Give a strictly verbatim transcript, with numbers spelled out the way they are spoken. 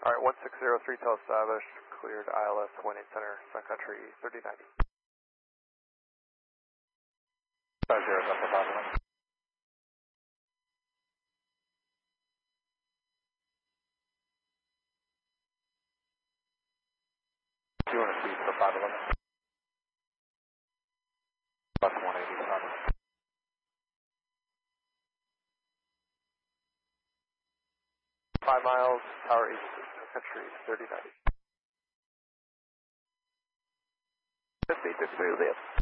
Alright, one six zero three Tel Savish, cleared I L S one eight center, Sun Country thirty ninety. five zero Delta Bravo. two hundred feet for five eleven. Plus one eighty Bravo. five miles, Tower East, Sun Country thirty ninety. fifty, fifty,